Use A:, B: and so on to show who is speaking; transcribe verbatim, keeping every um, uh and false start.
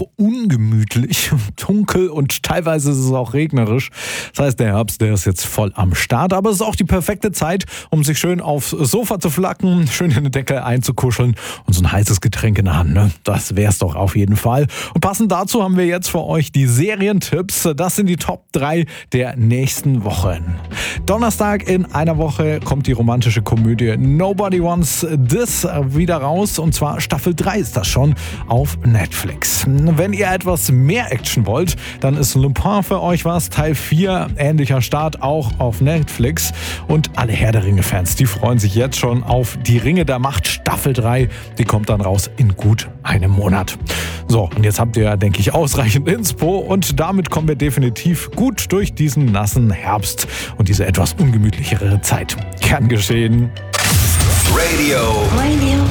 A: ungemütlich, dunkel und teilweise ist es auch regnerisch. Das heißt, der Herbst, der ist jetzt voll am Start, aber es ist auch die perfekte Zeit, um sich schön aufs Sofa zu flacken, schön in den Deckel einzukuscheln und so ein heißes Getränk in der Hand, ne? Das wär's doch auf jeden Fall. Und passend dazu haben wir jetzt für euch die Serientipps. Das sind die Top drei der nächsten Wochen. Donnerstag in einer Woche kommt die romantische Komödie Nobody Wants This wieder raus und zwar Staffel drei ist das schon auf Netflix. Wenn ihr etwas mehr Action wollt, dann ist Lupin für euch was. Teil vier, ähnlicher Start, auch auf Netflix. Und alle Herr der Ringe-Fans, die freuen sich jetzt schon auf die Ringe der Macht Staffel drei. Die kommt dann raus in gut einem Monat. So, und jetzt habt ihr, denke ich, ausreichend Inspo und damit kommen wir definitiv gut durch diesen nassen Herbst und diese etwas ungemütlichere Zeit. Gern geschehen.
B: Radio.
C: Radio.